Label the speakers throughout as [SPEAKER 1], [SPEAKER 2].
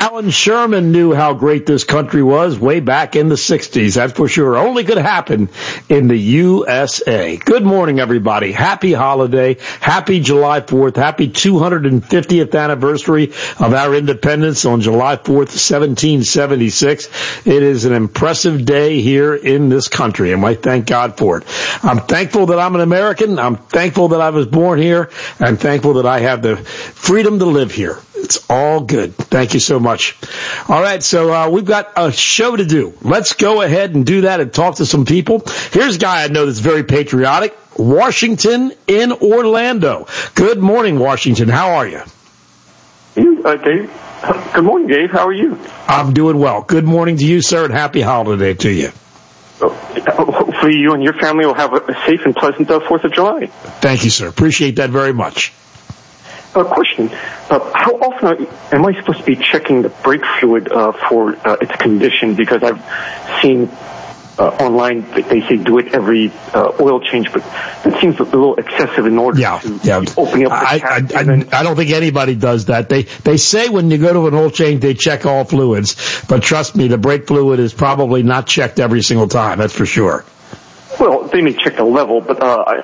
[SPEAKER 1] Alan Sherman knew how great this country was way back in the 60s. That's for sure. Only could happen in the USA. Good morning, everybody. Happy holiday. Happy July 4th. Happy 250th anniversary of our independence on July 4th, 1776. It is an impressive day here in this country, and I thank God for it. I'm thankful that I'm an American. I'm thankful that I was born here. I'm thankful that I have the freedom to live here. It's all good. Thank you so much. All right, so we've got a show to do. Let's go ahead and do that and talk to some people. Here's a guy I know that's very patriotic, Washington in Orlando. Good morning, Washington. How are you?
[SPEAKER 2] Dave. Good morning, Dave. How are you?
[SPEAKER 1] I'm doing well. Good morning to you, sir, and happy holiday to you.
[SPEAKER 2] Hopefully you and your family will have a safe and pleasant 4th of July.
[SPEAKER 1] Thank you, sir. Appreciate that very much.
[SPEAKER 2] Question. How often am I supposed to be checking the brake fluid for its condition? Because I've seen online that they say do it every oil change, but that seems a little excessive in order to open up the cap.
[SPEAKER 1] I don't think anybody does that. They say when you go to an oil change, they check all fluids, but trust me, the brake fluid is probably not checked every single time. That's for sure.
[SPEAKER 2] Well, they may check the level, but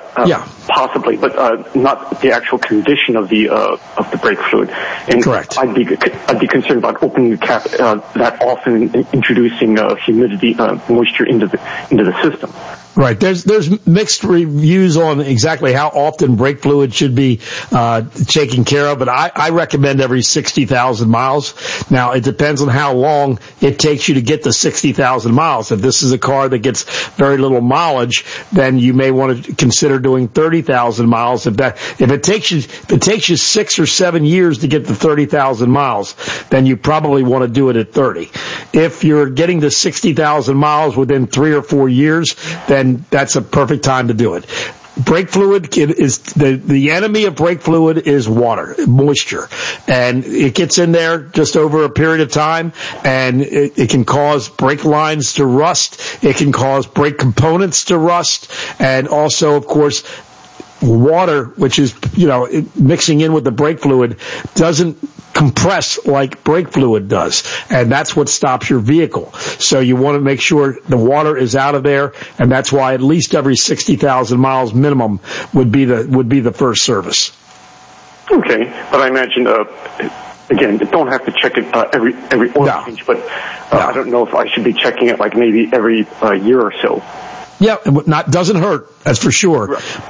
[SPEAKER 2] possibly, but not the actual condition of the brake fluid. And
[SPEAKER 1] correct.
[SPEAKER 2] I'd be concerned about opening the cap that often, and introducing humidity, moisture into the system.
[SPEAKER 1] Right. There's mixed reviews on exactly how often brake fluid should be taken care of, but I recommend every 60,000 miles. Now, it depends on how long it takes you to get the 60,000 miles. If this is a car that gets very little mileage, then you may want to consider doing 30,000 miles. If it takes you 6 or 7 years to get to 30,000 miles, then you probably want to do it at 30. If you're getting to 60,000 miles within 3 or 4 years, then that's a perfect time to do it. Brake fluid is the enemy of brake fluid is water, moisture, and it gets in there just over a period of time, and it can cause brake lines to rust. It can cause brake components to rust, and also, of course, water, which is, mixing in with the brake fluid, doesn't compress like brake fluid does, and that's what stops your vehicle. So you want to make sure the water is out of there, and that's why at least every 60,000 miles minimum would be the first service.
[SPEAKER 2] Okay, but I imagine again, don't have to check it every oil change, but I don't know if I should be checking it like maybe every year or so.
[SPEAKER 1] Yeah, doesn't hurt, that's for sure. Right.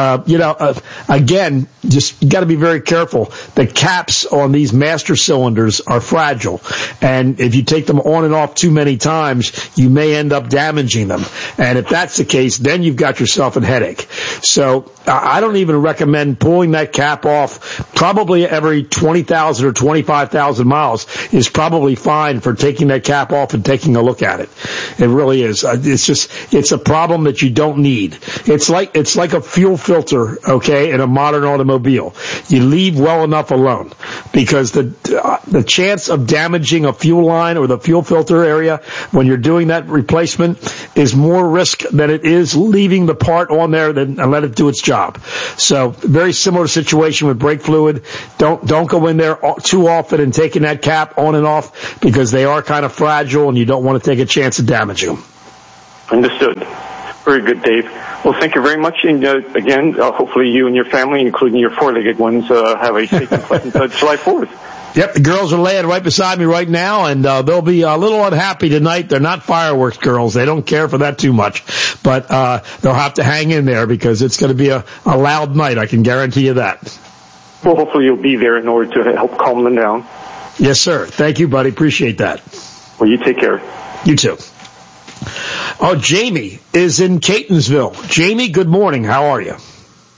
[SPEAKER 1] But, again, just you got to be very careful. The caps on these master cylinders are fragile, and if you take them on and off too many times, you may end up damaging them. And if that's the case, then you've got yourself a headache. So I don't even recommend pulling that cap off. Probably every 20,000 or 25,000 miles is probably fine for taking that cap off and taking a look at it. It really is. It's a problem that you don't need. It's like a fuel filter, okay, in a modern automobile. You leave well enough alone, because the chance of damaging a fuel line or the fuel filter area when you're doing that replacement is more risk than it is leaving the part on there and let it do its job. So very similar situation with brake fluid. Don't go in there too often and taking that cap on and off, because they are kind of fragile and you don't want to take a chance of damaging them.
[SPEAKER 2] Understood. Very good, Dave. Well, thank you very much. And again, hopefully you and your family, including your four-legged ones, have a safe and pleasant July 4th.
[SPEAKER 1] Yep, the girls are laying right beside me right now, and they'll be a little unhappy tonight. They're not fireworks girls. They don't care for that too much. But they'll have to hang in there, because it's going to be a loud night, I can guarantee you that.
[SPEAKER 2] Well, hopefully you'll be there in order to help calm them down.
[SPEAKER 1] Yes, sir. Thank you, buddy. Appreciate that.
[SPEAKER 2] Well, you take care.
[SPEAKER 1] You too. Oh, Jamie is in Catonsville. Jamie, good morning. How are you?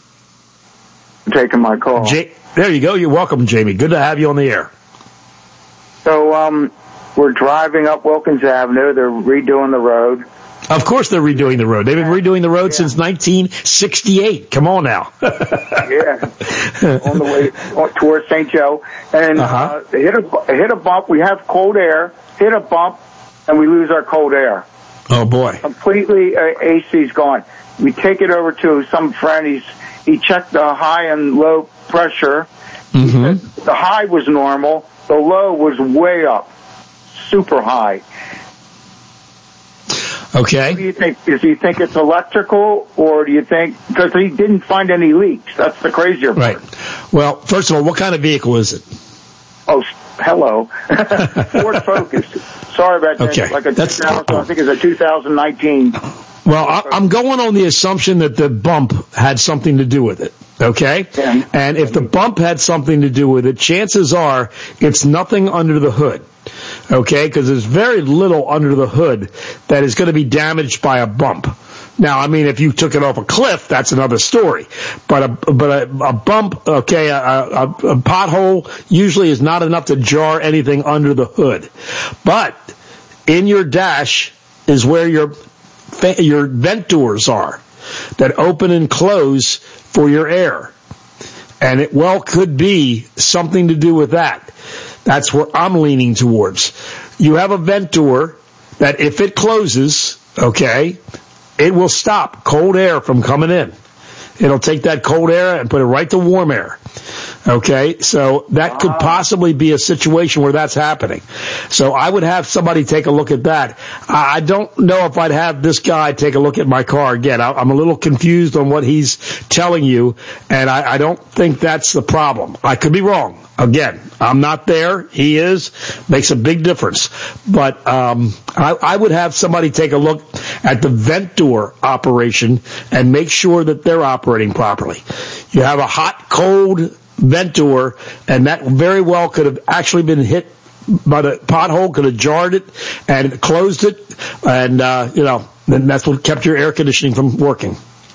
[SPEAKER 3] Taking my call.
[SPEAKER 1] There you go. You're welcome, Jamie. Good to have you on the air.
[SPEAKER 3] So, we're driving up Wilkins Avenue. They're redoing the road.
[SPEAKER 1] Of course they're redoing the road. They've been redoing the road since 1968. Come on now.
[SPEAKER 3] Yeah. On the way towards St. Joe. And hit a bump. We have cold air. Hit a bump, and we lose our cold air.
[SPEAKER 1] Oh, boy.
[SPEAKER 3] Completely AC's gone. We take it over to some friend. He checked the high and low pressure.
[SPEAKER 1] Mm-hmm.
[SPEAKER 3] The high was normal. The low was way up, super high.
[SPEAKER 1] Okay.
[SPEAKER 3] What do you think? Does he think it's electrical, or do you think, because he didn't find any leaks? That's the crazier part.
[SPEAKER 1] Right. Well, first of all, what kind of vehicle is it?
[SPEAKER 3] Oh, hello. Ford Focus. Sorry about that.
[SPEAKER 1] Okay.
[SPEAKER 3] Like a 2000, I think it's a 2019.
[SPEAKER 1] Well, I'm going on the assumption that the bump had something to do with it. Okay?
[SPEAKER 3] Yeah.
[SPEAKER 1] And if the bump had something to do with it, chances are it's nothing under the hood. Okay? Because there's very little under the hood that is going to be damaged by a bump. Now, I mean, if you took it off a cliff, that's another story. But a bump, okay, a pothole usually is not enough to jar anything under the hood. But in your dash is where your vent doors are that open and close for your air. And it well could be something to do with that. That's where I'm leaning towards. You have a vent door that if it closes, okay, it will stop cold air from coming in. It'll take that cold air and put it right to warm air. Okay, so that could possibly be a situation where that's happening. So I would have somebody take a look at that. I don't know if I'd have this guy take a look at my car again. I'm a little confused on what he's telling you, and I don't think that's the problem. I could be wrong. Again, I'm not there. He is. Makes a big difference. But I would have somebody take a look at the vent door operation and make sure that they're operating properly. You have a hot, cold vent door, and that very well could have actually been hit by the pothole, could have jarred it and closed it, and then that's what kept your air conditioning from working.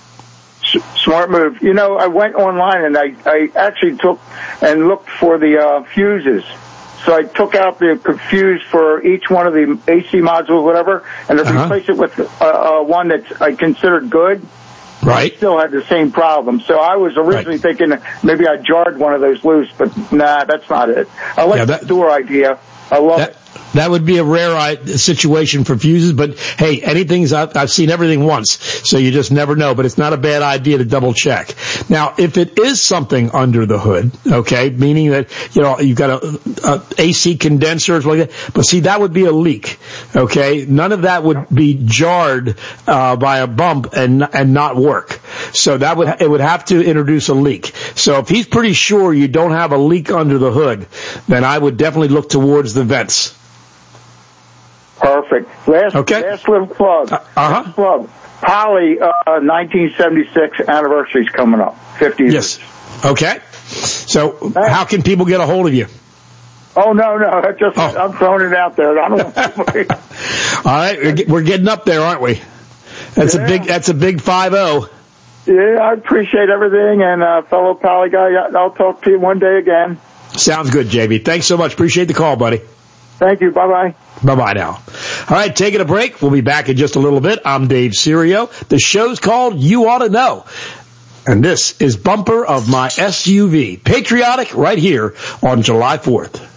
[SPEAKER 3] Smart move. You know, I went online and I actually took and looked for the fuses. So I took out the fuse for each one of the AC modules, whatever, and I replaced it with one that I considered good.
[SPEAKER 1] Right.
[SPEAKER 3] I still had the same problem. So I was originally thinking maybe I jarred one of those loose, but nah, that's not it. I like the door idea. I love it.
[SPEAKER 1] That would be a rare situation for fuses, but hey, I've seen everything once, so you just never know, but it's not a bad idea to double check. Now, if it is something under the hood, okay, meaning that, you've got a AC condenser or something like that, but see, that would be a leak, okay? None of that would be jarred, by a bump and not work. So it would have to introduce a leak. So if he's pretty sure you don't have a leak under the hood, then I would definitely look towards the vents.
[SPEAKER 3] Perfect. Last little plug. Last plug. Poly, 1976 anniversary's coming up. 50 years.
[SPEAKER 1] Yes. Okay. So how can people get a hold of you?
[SPEAKER 3] Oh, no. I'm throwing it out there. I don't know.
[SPEAKER 1] All right. We're getting up there, aren't we? That's a big 5-0.
[SPEAKER 3] Yeah, I appreciate everything. And, fellow Poly guy, I'll talk to you one day again.
[SPEAKER 1] Sounds good, JB. Thanks so much. Appreciate the call, buddy.
[SPEAKER 3] Thank you. Bye-bye.
[SPEAKER 1] Bye-bye now. All right, taking a break. We'll be back in just a little bit. I'm Dave Serio. The show's called You Ought to Know. And this is Bumper of My SUV. Patriotic right here on July 4th.